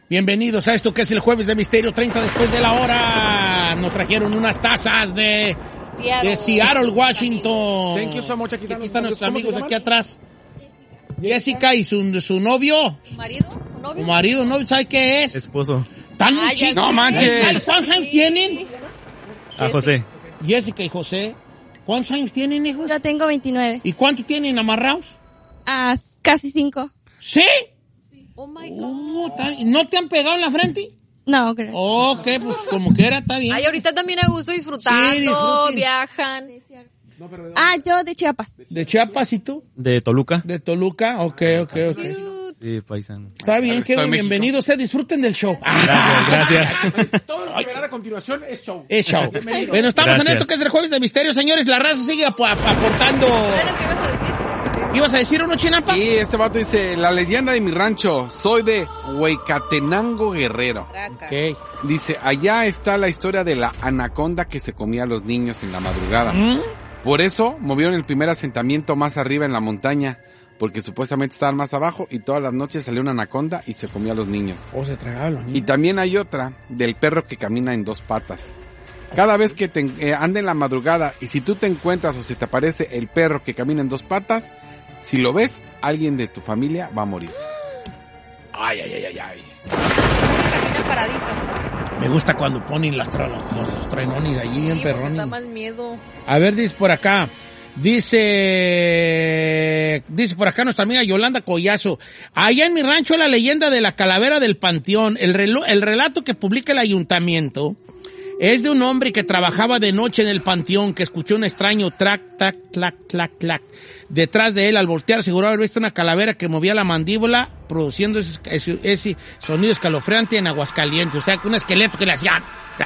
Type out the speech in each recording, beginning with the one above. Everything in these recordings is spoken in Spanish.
Bienvenidos a esto que es el Jueves de Misterio, 30 después de la hora. Nos trajeron unas tazas de Seattle, Washington. Thank you so much. Aquí están nuestros amigos aquí atrás. Jessica y su novio. ¿Marido? ¿Novio? Marido, ¿no? ¿Sabe qué es? Esposo. Tan muy chicos. No manches. ¿Cuántos años tienen? A José. Jessica y José. ¿Cuántos años tienen, hijos? Yo tengo 29. ¿Y cuánto tienen amarrados? Casi 5. ¿Sí? Oh my God. ¿No te han pegado en la frente? No, creo. Ok, pues como quiera, está bien. Ay, ahorita también a gusto disfrutando, Sí, disfruten. viajan. Yo de Chiapas. ¿De Chiapas y tú? De Toluca. ¿De Toluca? Ok. Sí, paisano. Está bien, Estoy en México. bienvenidos. Disfruten del show. Gracias. Todo lo que verán a continuación es show. Es show. Bienvenido. Bueno, estamos en Gracias. esto que es el Jueves de Misterio, señores. La raza sigue aportando. ¿Sabes qué ibas a decir? ¿Ibas a decir uno, Chinampa? Sí, este vato dice, la leyenda de mi rancho, soy de Huecatenango, Guerrero. Traca. Ok. Dice, allá está la historia de la anaconda que se comía a los niños en la madrugada. Por eso movieron el primer asentamiento más arriba en la montaña, porque supuestamente estaban más abajo y todas las noches salía una anaconda y se comía a los niños. O se tragaba los Y niños. también hay otra del perro que camina en dos patas. Cada vez que anda en la madrugada y si tú te encuentras o se te aparece el perro que camina en dos patas, si lo ves, alguien de tu familia va a morir. Ay. Camina paradito. Me gusta cuando ponen los trenones allí bien Sí, porque perrones. da más miedo. A ver, dice por acá. Dice por acá nuestra amiga Yolanda Collazo. Allá en mi rancho la leyenda de la calavera del panteón. El relato que publica el ayuntamiento es de un hombre que trabajaba de noche en el panteón, que escuchó un extraño trac, tac, clac, clac, clac. Detrás de él, al voltear, aseguró haber visto una calavera que movía la mandíbula, produciendo ese sonido escalofriante en Aguascalientes. O sea, un esqueleto que le hacía...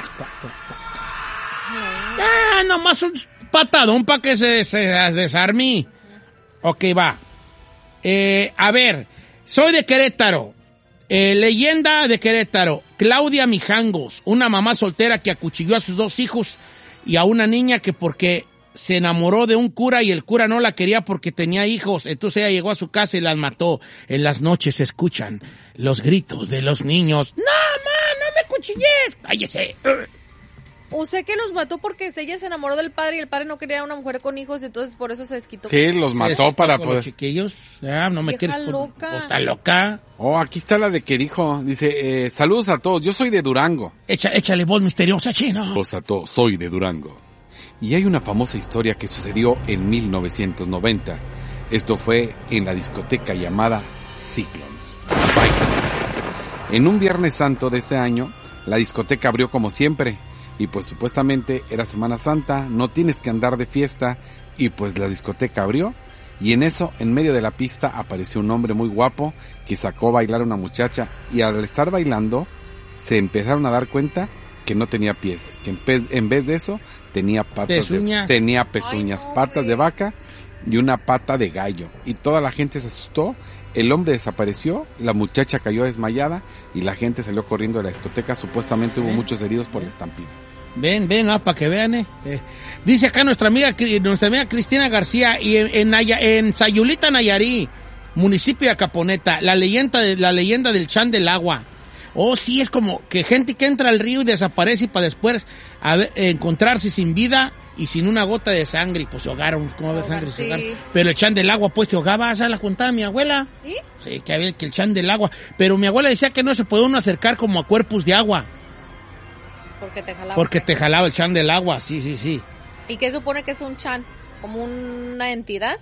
nomás un patadón para que se desarme. Ok, va. A ver, soy de Querétaro. Leyenda de Querétaro. Claudia Mijangos, una mamá soltera que acuchilló a sus 2 hijos y a una niña que porque se enamoró de un cura y el cura no la quería porque tenía hijos. Entonces ella llegó a su casa y las mató. En las noches se escuchan los gritos de los niños. ¡No, ma, no me cuchilles! ¡Cállese! O sea que los mató porque ella se enamoró del padre y el padre no quería una mujer con hijos, entonces por eso se desquitó. Sí, los mató para Con poder... los chiquillos. No me Vieja quieres... loca. Está loca. Oh, aquí está la de que dijo, dice, saludos a todos, yo soy de Durango. Échale voz misteriosa, chino. Saludos a todos, soy de Durango. Y hay una famosa historia que sucedió en 1990. Esto fue en la discoteca llamada Cyclones. En un Viernes Santo de ese año, la discoteca abrió como siempre. Y pues supuestamente era Semana Santa, no tienes que andar de fiesta. Y pues la discoteca abrió. Y en eso, en medio de la pista, apareció un hombre muy guapo que sacó a bailar a una muchacha. Y al estar bailando, se empezaron a dar cuenta que no tenía pies. Que en vez de eso, tenía patas Pezuñas. tenía pezuñas, Ay, no, patas güey. de vaca y una pata de gallo. Y toda la gente se asustó. El hombre desapareció, la muchacha cayó desmayada y la gente salió corriendo de la discoteca. Supuestamente hubo muchos heridos por la estampida. Ven, para que vean, Dice acá nuestra amiga Cristina García, y en Sayulita, Nayarí, municipio de Acaponeta, la leyenda del Chan del Agua. Oh, sí, es como que gente que entra al río y desaparece y para después encontrarse sin vida y sin una gota de sangre. Pues se ahogaron, ¿cómo ves sangre? Se ahogaron. Sí. Pero el Chan del Agua, pues te ahogaba, esa la contaba mi abuela. ¿Sí? Sí, que había que el Chan del Agua. Pero mi abuela decía que no se puede uno acercar como a cuerpos de agua. Porque te jalaba. Porque te jalaba el Chan del Agua, sí. ¿Y qué supone que es un chan? ¿Como una entidad?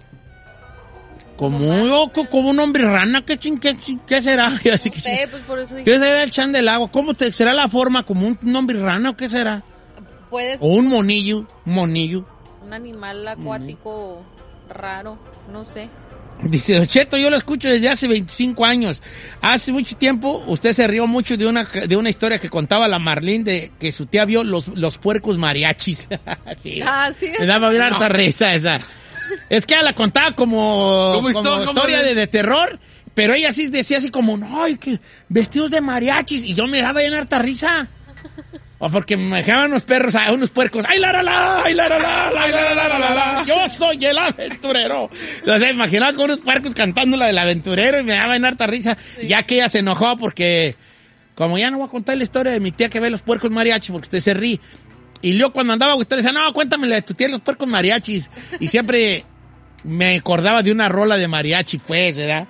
Como un hombre rana, ¿qué será? Así que, No sé, pues por eso dije, ¿qué será el Chan del Agua? ¿Será la forma como un hombre rana o qué será? puedes... O un monillo. Un animal acuático raro, no sé. Dice, Don Cheto, yo lo escucho desde hace 25 años. Hace mucho tiempo usted se rió mucho de una historia que contaba la Marlene de que su tía vio los puercos mariachis. Sí. Ah, sí. Me daba bien harta risa esa. Es que ella la contaba como historia de terror, pero ella sí decía así como, no, ay, que vestidos de mariachis, y yo me daba bien harta risa. O porque me dejaban unos perros, unos puercos, ¡ay, la, la, la! ¡Ay, la, la, la! ¡Ay, la, la, la, la, la! ¡Yo soy el aventurero! O sea, imaginaba con unos puercos cantando la del aventurero y me daba en harta risa, sí. Ya que ella se enojó porque como ya no voy a contar la historia de mi tía que ve los puercos mariachis, porque usted se ríe. Y luego cuando andaba, usted le decía, no, cuéntame la de tu tía los puercos mariachis. Y siempre me acordaba de una rola de mariachi, pues, ¿verdad?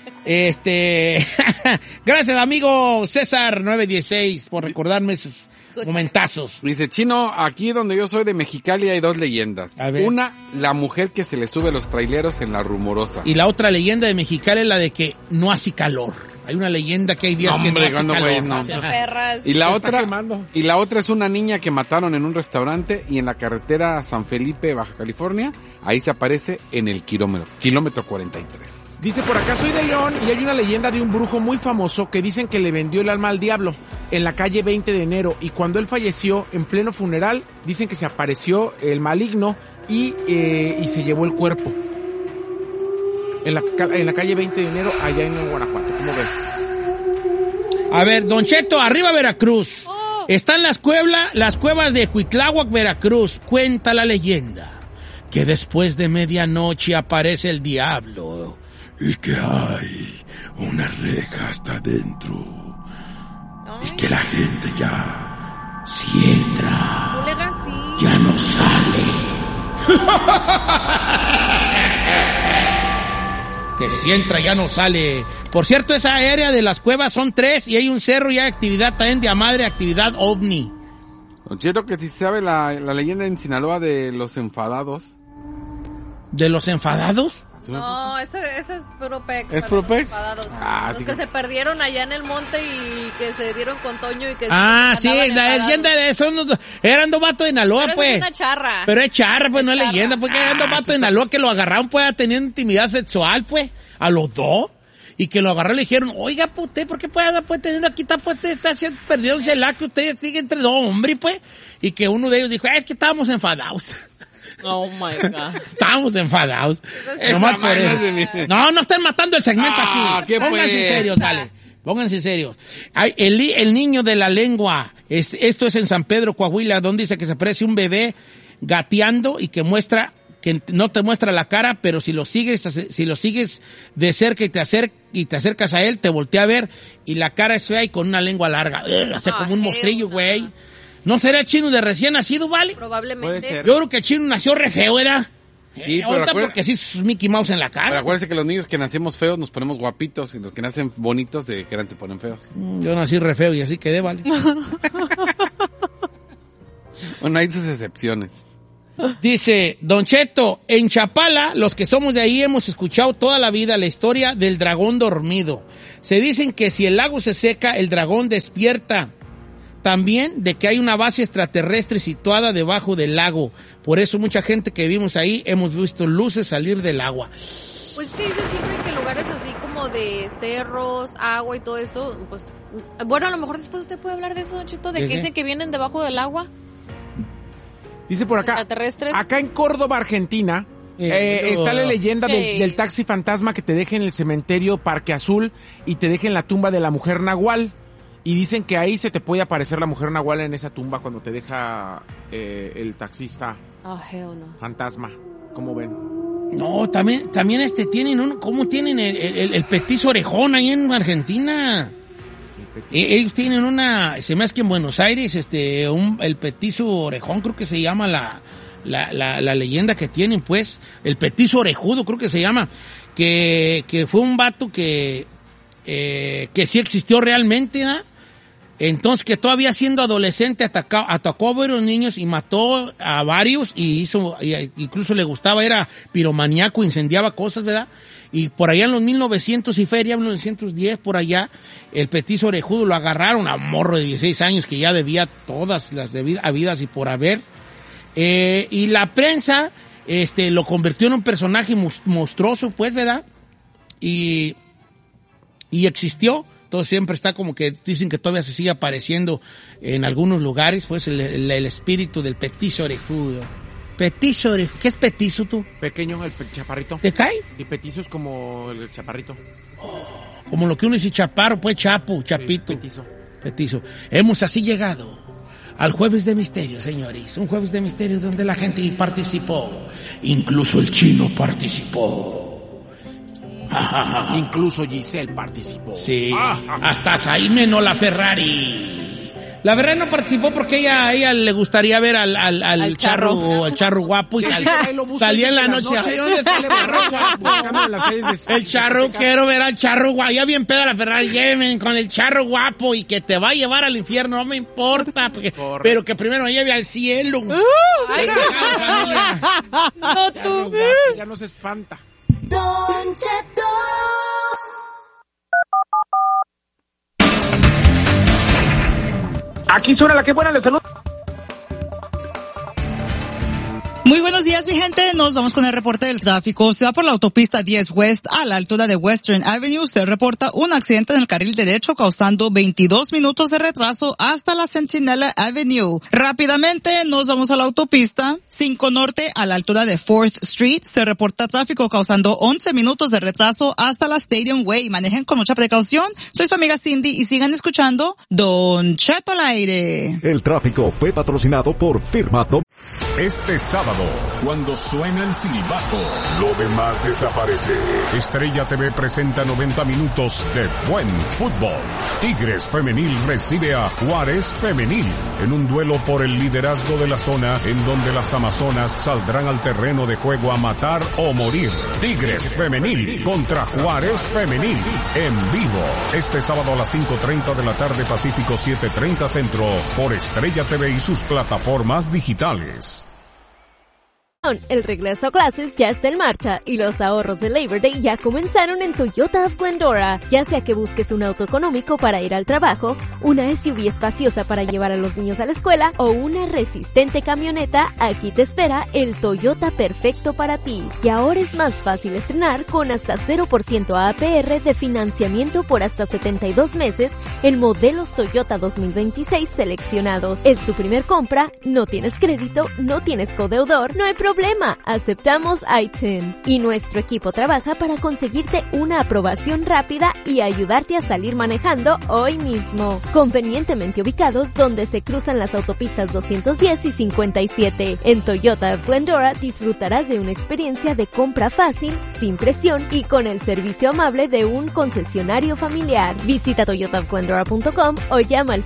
Gracias, amigo César 916, por recordarme esos momentazos. Dice, Chino, aquí donde yo soy de Mexicali hay 2 leyendas. A ver. Una, la mujer que se le sube a los traileros en La Rumorosa. Y la otra leyenda de Mexicali es la de que no hace calor. Hay una leyenda que hay días que no hace cuando, calor. güey, no. Perras. Y la otra es una niña que mataron en un restaurante y en la carretera San Felipe, Baja California, ahí se aparece en el kilómetro 43. Dice por acá, soy de León y hay una leyenda de un brujo muy famoso que dicen que le vendió el alma al diablo en la calle 20 de enero y cuando él falleció en pleno funeral, dicen que se apareció el maligno y se llevó el cuerpo. En la calle 20 de enero allá en Guanajuato, ¿cómo ves? A ver, Don Cheto, arriba Veracruz. Están las cuevas de Cuitláhuac, Veracruz. Cuenta la leyenda que después de medianoche aparece el diablo y que hay una reja hasta adentro y que la gente ya, si entra, ya no sale. Que si entra ya no sale. Por cierto, esa área de las cuevas son 3 y hay un cerro y hay actividad también de madre, actividad ovni. Don Cheto, que si sabe la leyenda en Sinaloa de los enfadados. ¿De los enfadados? No, ese es puro pex. ¿Es puro pex? Los que se perdieron allá en el monte y que se dieron con Toño y que sí, la leyenda de eso eran 2 vatos de Sinaloa, pero pues. Es una charra. Pero es charra, pues, no es leyenda, porque eran 2 vatos de Sinaloa que lo agarraron, pues, teniendo intimidad sexual, pues, a los 2. Y que lo agarraron y le dijeron, oiga, pues, usted, ¿por qué puede teniendo aquí, está perdido un celular que usted sigue entre 2 hombres, pues? Y que uno de ellos dijo, es que estábamos enfadados. Oh my God. Estábamos enfadados. Nomás por eso. No estén matando el segmento aquí. Pónganse serios, dale. Pónganse serios. El niño de la lengua. Esto es en San Pedro, Coahuila, donde dice que se aparece un bebé gateando y que no te muestra la cara, pero si lo sigues de cerca y te acercas a él, te voltea a ver y la cara es fea y con una lengua larga. O sea, como un mostrillo, güey. ¿No será el chino de recién nacido, vale? Probablemente. Puede ser. Yo creo que el chino nació re feo, ¿verdad? Sí, pero ahorita porque sí es Mickey Mouse en la cara. Pero acuérdense que los niños que nacemos feos nos ponemos guapitos y los que nacen bonitos de que se ponen feos. Yo nací re feo y así quedé, vale. Bueno, hay sus excepciones. Dice, Don Cheto, en Chapala, los que somos de ahí hemos escuchado toda la vida la historia del dragón dormido. Se dicen que si el lago se seca, el dragón despierta. También de que hay una base extraterrestre situada debajo del lago. Por eso mucha gente que vivimos ahí hemos visto luces salir del agua. Pues que dice siempre que lugares así como de cerros, agua y todo eso, pues, bueno, a lo mejor después usted puede hablar de eso, Don Cheto, de que dicen que vienen debajo del agua. Dice por acá, Extraterrestres. acá en Córdoba, Argentina, está la leyenda del taxi fantasma que te deja en el cementerio Parque Azul y te deja en la tumba de la mujer Nahual. Y dicen que ahí se te puede aparecer la mujer Nahual en esa tumba cuando te deja el taxista fantasma. ¿Cómo ven? No, también tienen ¿cómo tienen el petizo orejón ahí en Argentina? Ellos tienen se me hace que en Buenos Aires, el petizo orejón, creo que se llama la leyenda que tienen, pues, el petizo orejudo, creo que se llama, que fue un vato que sí existió realmente, ¿no? Entonces, que todavía siendo adolescente atacó a varios niños y mató a varios y incluso le gustaba, era piromaníaco, incendiaba cosas, ¿verdad? Y por allá en los 1900 y feria, 1910, por allá, el petizo orejudo lo agarraron a un morro de 16 años que ya debía todas las habidas y por haber. Y la prensa, lo convirtió en un personaje monstruoso, pues, ¿verdad? Y existió. Todo siempre está como que dicen que todavía se sigue apareciendo en algunos lugares, pues, el espíritu del petizo orejudo. Petizo orejudo. ¿Qué es petizo tú? Pequeño, el chaparrito. ¿Te cae? Sí, petizo es como el chaparrito. Como lo que uno dice chaparro, pues chapito. Sí, Petizo. Hemos así llegado al Jueves de Misterio, señores. Un Jueves de Misterio donde la gente participó. Incluso el chino participó. Incluso Giselle participó. Sí, hasta Saimeno la Ferrari. La Ferrari no participó porque a ella le gustaría ver al charro guapo y salía en la noche. El charro, quiero ver al charro guapo. Ya bien peda la Ferrari, llévenme con el charro guapo y que te va a llevar al infierno, no me importa, pero que primero me lleve al cielo. No tú. Ya no se espanta. Don Cheto. Aquí suena la que buena, le saludo. Muy buenos días, mi gente. Nos vamos con el reporte del tráfico. Se va por la autopista 10 West a la altura de Western Avenue. Se reporta un accidente en el carril derecho causando 22 minutos de retraso hasta la Centinela Avenue. Rápidamente nos vamos a la autopista 5 Norte a la altura de 4th Street. Se reporta tráfico causando 11 minutos de retraso hasta la Stadium Way. Manejen con mucha precaución. Soy su amiga Cindy y sigan escuchando Don Cheto al aire. El tráfico fue patrocinado por Firma Dom. Este sábado, cuando suena el silbato, lo demás desaparece. Estrella TV presenta 90 minutos de buen fútbol. Tigres Femenil recibe a Juárez Femenil en un duelo por el liderazgo de la zona en donde las Amazonas saldrán al terreno de juego a matar o morir. Tigres Femenil contra Juárez Femenil en vivo. Este sábado a las 5:30 de la tarde Pacífico 7:30 Centro por Estrella TV y sus plataformas digitales. El regreso a clases ya está en marcha y los ahorros de Labor Day ya comenzaron en Toyota of Glendora. Ya sea que busques un auto económico para ir al trabajo, una SUV espaciosa para llevar a los niños a la escuela o una resistente camioneta, aquí te espera el Toyota perfecto para ti. Y ahora es más fácil estrenar con hasta 0% APR de financiamiento por hasta 72 meses en modelos Toyota 2026 seleccionados. Es tu primer compra, no tienes crédito, no tienes codeudor, no hay problema, aceptamos ITIN. Y nuestro equipo trabaja para conseguirte una aprobación rápida y ayudarte a salir manejando hoy mismo. Convenientemente ubicados donde se cruzan las autopistas 210 y 57. En Toyota of Glendora disfrutarás de una experiencia de compra fácil, sin presión y con el servicio amable de un concesionario familiar. Visita toyotaofglendora.com o llama al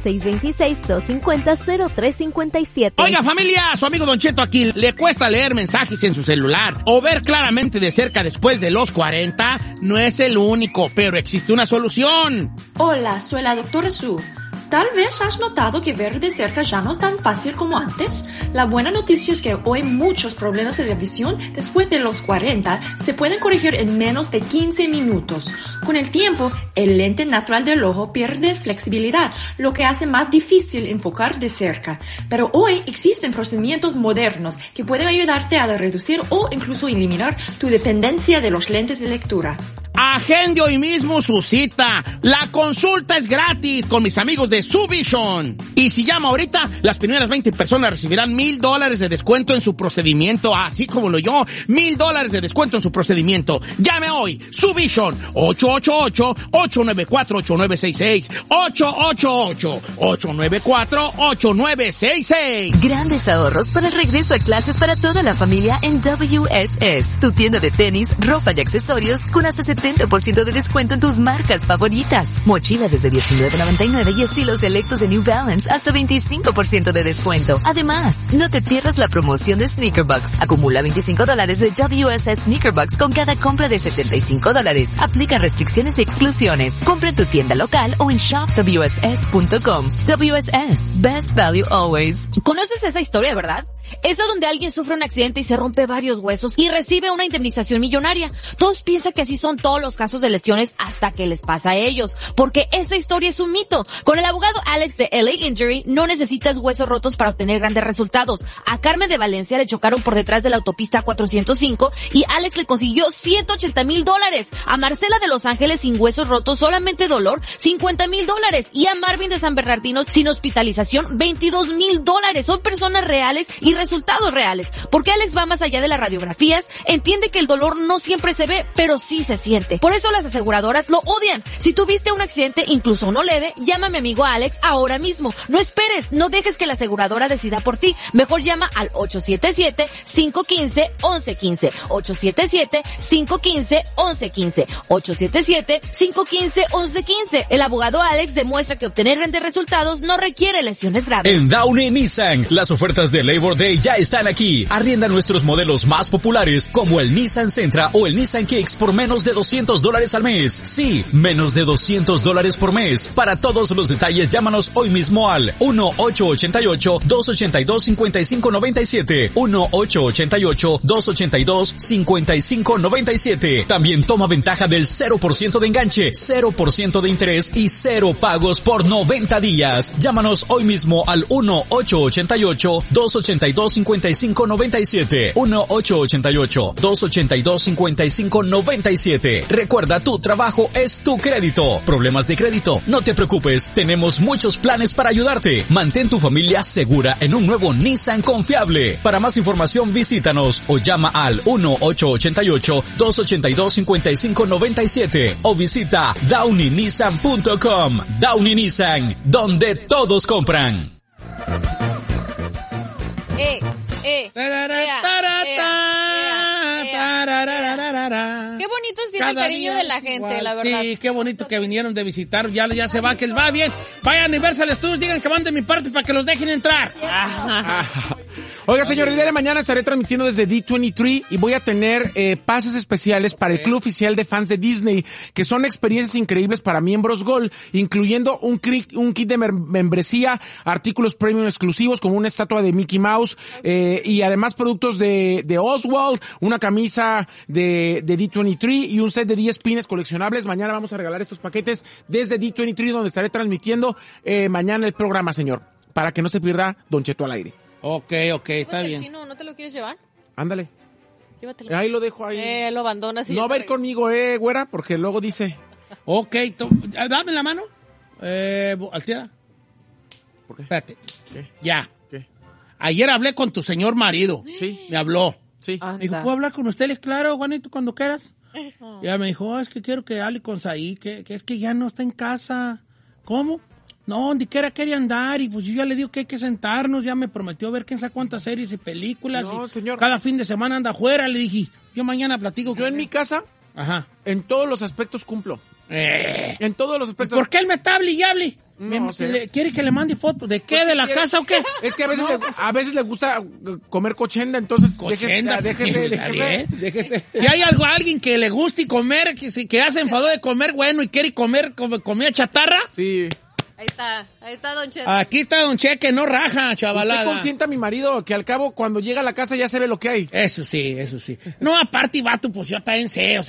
626-250-0357. Oiga, familia, su amigo Don Cheto aquí. ¿Le cuesta leer mensajes en su celular o ver claramente de cerca después de los 40? No es el único, pero existe una solución. Hola, soy la doctora Sue. Tal vez has notado que ver de cerca ya no es tan fácil como antes. La buena noticia es que hoy muchos problemas de la visión después de los 40 se pueden corregir en menos de 15 minutos. Con el tiempo, el lente natural del ojo pierde flexibilidad, lo que hace más difícil enfocar de cerca. Pero hoy existen procedimientos modernos que pueden ayudarte a reducir o incluso eliminar tu dependencia de los lentes de lectura. Agende hoy mismo su cita. La consulta es gratis con mis amigos de Suvision. Y si llama ahorita, las primeras 20 personas recibirán $1,000 de descuento en su procedimiento. Así como lo oyó, $1,000 de descuento en su procedimiento. Llame hoy. Suvision. 888-894-8966. 888-894-8966. Grandes ahorros para el regreso a clases para toda la familia en WSS. Tu tienda de tenis, ropa y accesorios con hasta 70% de descuento en tus marcas favoritas. Mochilas desde $19.99 y estilos selectos de New Balance hasta 25% de descuento. Además, no te pierdas la promoción de Sneaker Bucks. Acumula $25 de WSS Sneaker Bucks con cada compra de $75. Aplica restricciones y exclusiones. Compra en tu tienda local o en shopwss.com. WSS, best value always. ¿Conoces esa historia, verdad? Esa donde alguien sufre un accidente y se rompe varios huesos y recibe una indemnización millonaria. Todos piensan que así son todos los casos de lesiones hasta que les pasa a ellos, porque esa historia es un mito. Con el abogado Alex de LA Injury no necesitas huesos rotos para obtener grandes resultados. A Carmen de Valencia le chocaron por detrás de la autopista 405 y Alex le consiguió $180,000. A Marcela de Los Ángeles sin huesos rotos, solamente dolor, $50,000. Y a Marvin de San Bernardino sin hospitalización, $22,000. Son personas reales y resultados reales. Porque Alex va más allá de las radiografías, entiende que el dolor no siempre se ve, pero sí se siente. Por eso las aseguradoras lo odian. Si tuviste un accidente, incluso uno leve, llama a mi amigo Alex ahora mismo. No esperes, no dejes que la aseguradora decida por ti. Mejor llama al 877-515-1115. 877-515-1115. 877-515-1115. El abogado Alex demuestra que obtener grandes resultados no requiere lesiones graves. En Downey Nissan, las ofertas de Labor Day ya están aquí. Arrienda nuestros modelos más populares como el Nissan Sentra o el Nissan Kicks por menos de $200 al mes. Sí, menos de $200 por mes. Para todos los detalles, llámanos hoy mismo al 1-888-282-5597. 1-888-282-5597. También toma ventaja del 0% de enganche, 0% de interés y 0 pagos por 90 días. Llámanos hoy mismo al 1-888-282-5597. 1-888-282-5597. Recuerda, tu trabajo es tu crédito. ¿Problemas de crédito? No te preocupes, tenemos muchos planes para ayudarte. Mantén tu familia segura en un nuevo Nissan confiable. Para más información, visítanos o llama al 1-888-282-5597 o visita DowneyNissan.com. Downey Nissan, donde todos compran. Qué bonito es el cariño de la gente, la verdad. Sí, qué bonito que vinieron de visitar. Ya se va, que va bien. Vayan a Universal Studios, digan que van de mi parte para que los dejen entrar. Oiga, señor, el día de mañana estaré transmitiendo desde D23 y voy a tener pases especiales para el Club Oficial de Fans de Disney, que son experiencias increíbles para miembros Gold, incluyendo un kit de membresía, artículos premium exclusivos como una estatua de Mickey Mouse, y además productos de Oswald, una camisa de D23 y un set de 10 pines coleccionables. Mañana vamos a regalar estos paquetes desde D23, donde estaré transmitiendo mañana el programa, señor, para que no se pierda Don Cheto al aire. Ok, está bien. Chino, ¿no te lo quieres llevar? Ándale. Llévatelo. Ahí lo dejo ahí. Lo abandonas. No va a ir conmigo, güera, porque luego dice... Ok, dame la mano. Altiera. ¿Por qué? Espérate. ¿Qué? Ya. ¿Qué? Ayer hablé con tu señor marido. Sí. Me habló. Sí. Me dijo, ¿puedo hablar con usted? Claro, Juanito, cuando quieras. Ya me dijo, es que quiero que hable con Saí, que es que ya no está en casa. ¿Cómo? No, ni quiera quería andar, y pues yo ya le digo que hay que sentarnos, ya me prometió ver quién sabe cuántas series y películas. No, y señor. Cada fin de semana anda afuera, le dije, yo mañana platico. Yo en mi casa, en todos los aspectos cumplo. En todos los aspectos. ¿Por qué él me está hable y hable? No sé. ¿Quiere que le mande fotos? ¿De qué? ¿De la casa o qué? Es que a veces le gusta comer cochenda, entonces cochenda, déjese. Si hay alguien que le guste comer, que hace enfado de comer bueno y quiere comer comida chatarra. Sí. Ahí está Don Cheto. Aquí está Don Che, que no raja, chavalada. Usted consienta a mi marido, que al cabo cuando llega a la casa ya se ve lo que hay. Eso sí. No, aparte, vato, pues yo también sé,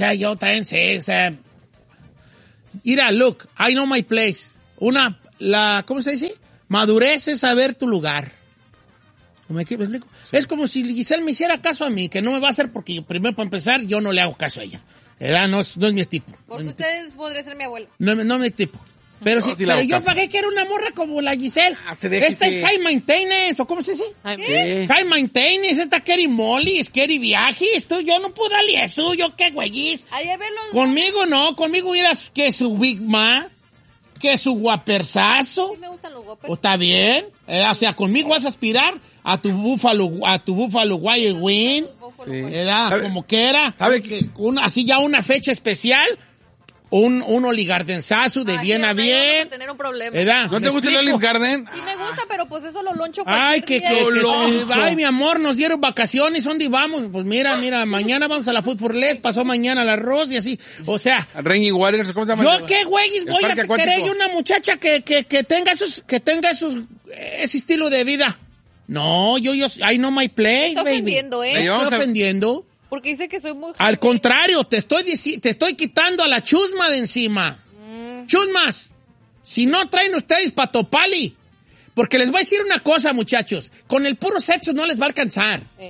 mira, look, I know my place. ¿Cómo se dice? Madurez es saber tu lugar. ¿Me explico? Sí. Es como si Giselle me hiciera caso a mí, que no me va a hacer porque primero, para empezar, yo no le hago caso a ella. No es mi tipo. Porque ustedes podría ser mi abuelo. No es mi tipo. Pero sí, pero yo pagué que era una morra como la Giselle. Esta es high maintenance, ¿o cómo se dice? ¿Qué? High maintenance, esta Kerry Molly, es Kerry Viajes. Yo no puedo darle eso, yo qué güeyes. Conmigo no, conmigo irás que su Big Ma, que su guapersazo. Sí me gustan los guapers. ¿O está bien? O sea, conmigo vas a aspirar a tu Buffalo Wild Wing. ¿Verdad? Como que era. ¿Sabe que así ya una fecha especial? Un Olive Gardenzazo de bien a bien. A tener un problema. ¿Verdad? ¿No te gusta el Olive Garden? Sí me gusta, pero pues eso lo loncho Ay, día. Ay, mi amor, nos dieron vacaciones, ¿dónde vamos? Pues mira, mañana vamos a la Food for Less, pasó mañana al arroz y así, o sea. Rainy Waters, ¿cómo se llama? ¿Yo qué güeyes voy a querer una muchacha que tenga ese estilo de vida? No, I know my place, baby. Ofendiendo, Estoy ofendiendo. Porque dice que soy muy... Al contrario, te estoy quitando a la chusma de encima. Chusmas, si no traen ustedes patopali, porque les voy a decir una cosa, muchachos, con el puro sexo no les va a alcanzar.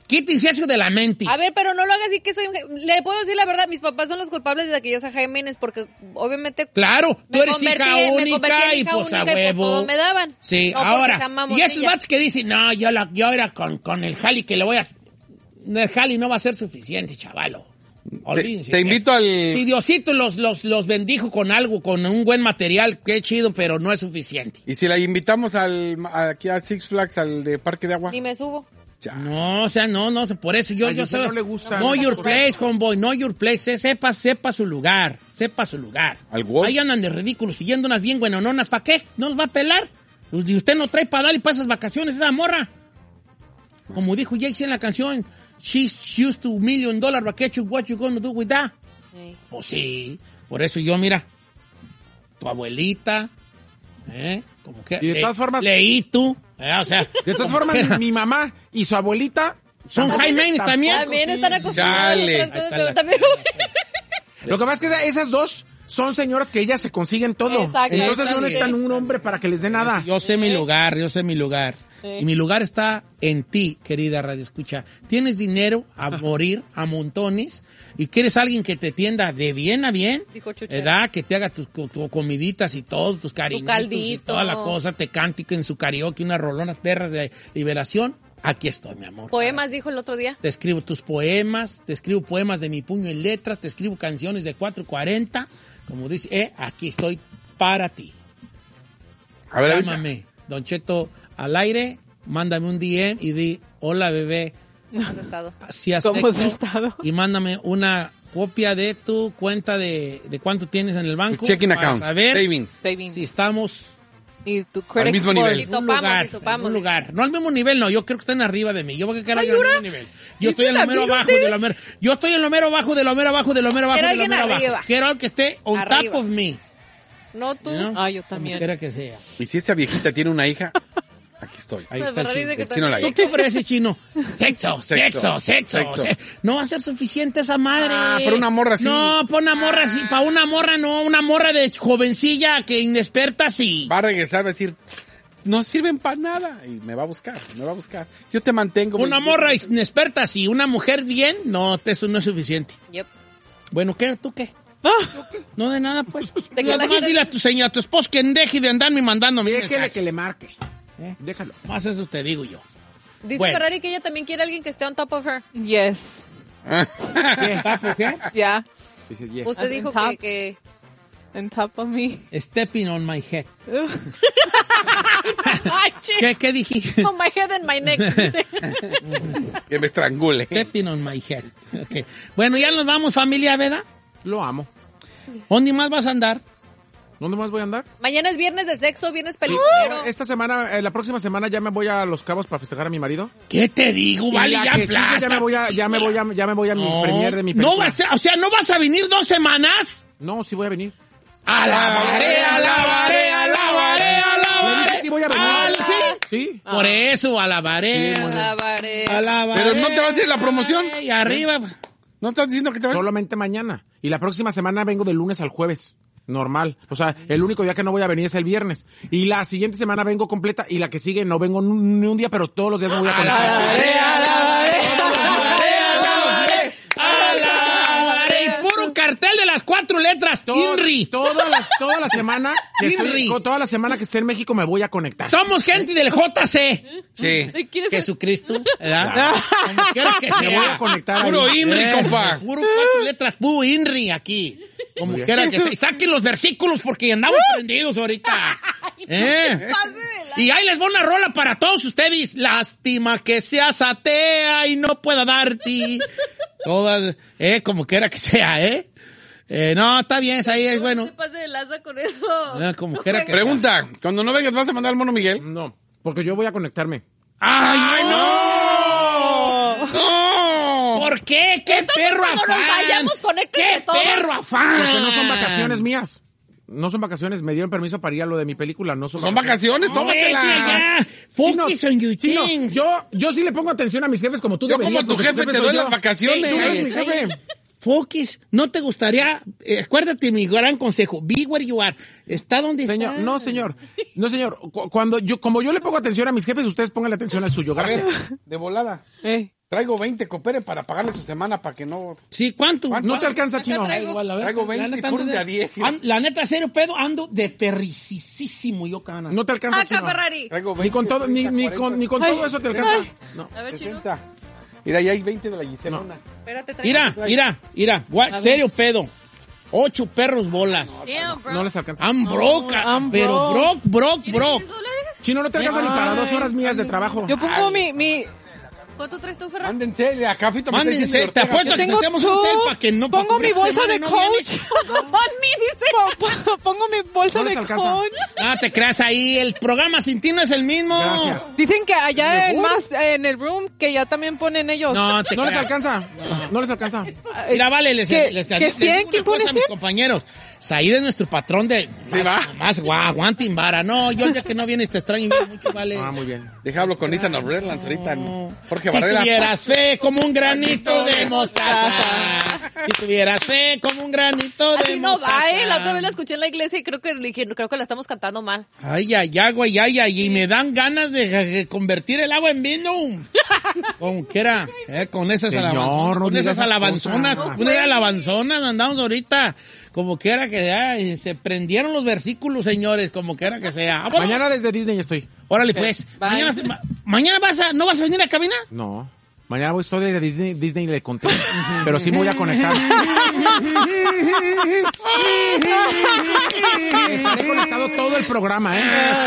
Quítese eso de la mente. A ver, pero no lo haga así que soy... Le puedo decir la verdad, mis papás son los culpables de que yo sea Jiménez porque obviamente... Claro, tú eres hija me única convertí en y hija pues a única y huevo. por todo me daban. Sí, No, porque ahora, sea y mamosilla. esos vatos que dicen, no, yo era con el jali que le voy a... El jali no va a ser suficiente, chavalo. Olvídense. Te invito al... Si Diosito los bendijo con algo, con un buen material, qué chido, pero no es suficiente. Y si la invitamos aquí a Six Flags, al de Parque de Agua. Ni me subo. No, o sea, no, por eso yo sé. No le gusta. Know your place, homeboy, know your place. Sepa su lugar. ¿Al Wolf? Ahí andan de ridículos, siguiendo unas bien buenononas. ¿Para qué? ¿No los va a pelar? Y usted no trae para darle para esas vacaciones, esa morra. Como dijo Jay-Z en la canción, she's used to $1 million vacation, what you gonna do with that? Sí. Pues sí, por eso yo, mira, tu abuelita, como que... Y de todas formas... Leí tú, o sea... De todas formas, mi mamá y su abuelita... ¿Son Jaimenes también? También están acostumbrados. Chale. También. Lo que pasa es que esas dos son señoras que ellas se consiguen todo. Exacto. Entonces no Está necesitan un hombre para que les dé nada. Yo sé mi lugar. Y mi lugar está en ti, querida Radio Escucha. Tienes dinero a morir, a montones, y quieres alguien que te tienda de bien a bien, Dijo Chuchero. ¿verdad? Que te haga tus comiditas y todo, tus cariñitos y caldito. toda la cosa, te cante en su karaoke unas rolonas perras de liberación. Aquí estoy, mi amor. Poemas, dijo el otro día. Te escribo tus poemas, te escribo poemas de mi puño en letra, te escribo canciones de 440, como dice, aquí estoy para ti. A ver, Llámame, Don Cheto, al aire, mándame un DM y di, hola bebé, ¿Cómo has estado? si has ¿Cómo has sexo, estado? y mándame una copia de tu cuenta de cuánto tienes en el banco. Tu checking para account, saber savings. si estamos Y tu Al credit mismo score. nivel. Y en un topamos. lugar, en un lugar. No al mismo nivel, no. Yo creo que están arriba de mí. Yo creo que al mismo nivel. Yo estoy en lo mero abajo de lo mero. Yo estoy en lo mero abajo de lo mero abajo de lo mero abajo Quiero de lo alguien mero arriba. abajo. Quiero alguien que esté on Arriba. top of me. No tú. ¿No? Ah, yo Como también. quiera que sea. Y si esa viejita tiene una hija, aquí estoy. Ahí La está el verdad chino. dice que El chino la ¿Tú hija. qué ofreces, chino? Sexo. Sexo. No va a ser suficiente esa madre. Para una morra así. No, para una morra así. Para una morra no. Una morra de jovencilla que inexperta sí. Va a regresar, va a decir, no sirven para nada. Y me va a buscar. Yo te mantengo. Una morra inexperta sí. Una mujer bien, no, eso no es suficiente. Yep. Bueno, ¿tú qué? No de nada, pues. ¿De qué la Nomás quieres? dile a tu señora, a tu esposo que deje de andarme mandando Déjele que le marque. Déjalo. Más eso te digo yo. Dice Bueno. Ferrari que ella también quiere alguien que esté on top of her. Yes. ¿Qué? ¿Qué? Yeah. Dice, yeah. Usted On dijo top. que... On top of me. Stepping on my head. Ay, chico. ¿Qué dije? On my head and my neck. dice. Que me estrangule. Stepping on my head. Okay. Bueno, ya nos vamos, familia, ¿verdad? Lo amo. ¿Dónde más vas a andar? ¿Dónde más voy a andar? Mañana es viernes de sexo, viernes peliculero. Esta semana, la próxima semana ya me voy a Los Cabos para festejar a mi marido. ¿Qué te digo? Y Vale, la ya que sigue, aplasta. ya me voy a mi premier de mi No película. vas a, o sea, ¿no vas a venir 2 semanas? No, sí voy a venir. Alabaré. Le dije, sí voy a venir. ¿Sí? Sí. Por eso, alabaré. Sí, muy bien. Alabaré. Pero no te vas a hacer la promoción. Y arriba. No estás diciendo que te vas. Solamente mañana. Y la próxima semana vengo de lunes al jueves. Normal. O sea, el único día que no voy a venir es el viernes. Y la siguiente semana vengo completa. Y la que sigue no vengo ni un día, pero todos los días me voy a conectar. Y puro cartel de las 4 letras. INRI. Toda la semana que Inri. toda la semana que esté en México me voy a conectar. Somos gente del JC. Sí. Jesucristo, ¿verdad? Como quiera que Me voy a sea. conectar Puro ahí. INRI, compa. Puro 4 letras, puro INRI aquí. Como Muy bien. quiera que sea. Y saquen los versículos porque andamos prendidos ahorita. Y ahí les voy una rola para todos ustedes. Lástima que seas atea y no pueda darte. Todas, como quiera que sea, no, está bien, ahí es bueno. No se pase de laza con eso. Como quiera que Pregunta, cuando no vengas, ¿vas a mandar al mono Miguel? No, porque yo voy a conectarme. ¡Ay, no! ¡No! ¿Por qué? ¡Qué Entonces, perro cuando afán! nos vayamos, conéctense ¡Qué todos. perro afán! Porque no son vacaciones mías. No son vacaciones, me dieron permiso para ir a lo de mi película, no son Son vacaciones, tómatela. ya. Focus on your Sí, no, things. yo sí le pongo atención a mis jefes como tú Yo deberías, como tu porque jefe te soy doy yo. las vacaciones. Tú eres mi jefe. Focus, ¿no te gustaría? Acuérdate mi gran consejo. Be where you are. Está donde Señor, está. no, señor. No, señor. Como yo le pongo atención a mis jefes, ustedes pongan atención al suyo. A ver, Gracias. de volada. Traigo 20, coopere, para pagarle su semana para que no... Sí, ¿cuánto? No te alcanza, Chino. Traigo 20, pon de a 10. La neta, serio, pedo, ando de perricisísimo yo, cana. No te alcanza, Chino. Ferrari. Traigo 20. Ni con todo, ni con todo eso te alcanza. No. A ver, Chino. Mira, ya hay 20 de la Gisela. No. Espérate, traigo. Mira. Serio, pedo. 8 perros bolas. No les alcanza. I'm broke. Chino, no te alcanza ni para 2 horas mías de trabajo. Yo pongo mi... ¿Cuánto traes tú, Ferrari? Mándense, acá Fito me Mándense, está diciendo te apuesto que hacemos un cel para que no... Pongo mi bolsa de coach. Pongo mi bolsa de coach. No te creas ahí, el programa sin ti no es el mismo. Gracias. Dicen que allá en el room, que ya también ponen ellos. No les alcanza. No les alcanza. Mira, vale, les ¿quién pone a mis compañeros. Said es nuestro patrón de... Sí, va. Más aguanten vara. No, yo el día que no vienes te extraño mucho, vale. Muy bien. Déjalo con Ethan of Redlands ahorita. Jorge Si Barrera. tuvieras fe como un granito de mostaza. Si tuvieras fe como un granito de Así no mostaza. va, La otra vez la escuché en la iglesia y creo que la estamos cantando mal. Ay, y me dan ganas de convertir el agua en vino. Como que era, con esas alabanzonas. Con esas alabanzonas. Una alabanzonas andamos ahorita. Como que era que se prendieron los versículos, señores, como que era que sea. Mañana desde Disney estoy. Órale, pues. Mañana ¿no vas a venir a cabina? No. Mañana estoy de Disney y le conté. Pero sí me voy a conectar. Estaré conectado todo el programa,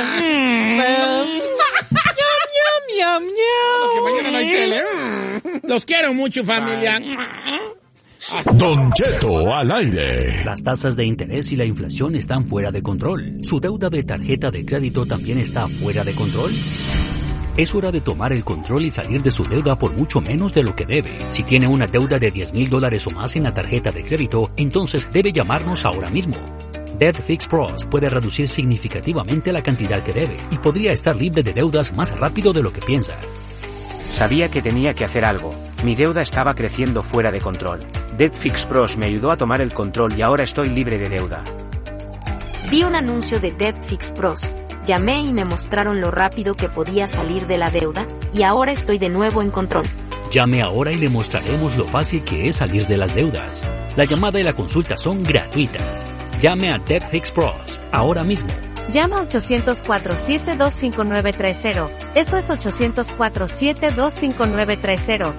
Que mañana no hay tele. Los quiero mucho, familia. Don Cheto al aire. Las tasas de interés y la inflación están fuera de control. ¿Su deuda de tarjeta de crédito también está fuera de control? Es hora de tomar el control y salir de su deuda por mucho menos de lo que debe. Si tiene una deuda de $10,000 o más en la tarjeta de crédito, entonces debe llamarnos ahora mismo. Debt Fix Pros puede reducir significativamente la cantidad que debe y podría estar libre de deudas más rápido de lo que piensa. Sabía que tenía que hacer algo. Mi deuda estaba creciendo fuera de control. Debt Fix Pros me ayudó a tomar el control y ahora estoy libre de deuda. Vi un anuncio de Debt Fix Pros. Llamé y me mostraron lo rápido que podía salir de la deuda y ahora estoy de nuevo en control. Llame ahora y le mostraremos lo fácil que es salir de las deudas. La llamada y la consulta son gratuitas. Llame a Debt Fix Pros ahora mismo. Llama 800-472-5930. Eso es 800-472-5930.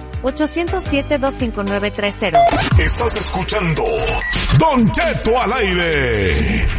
800-725-5930. Estás escuchando Don Cheto al aire.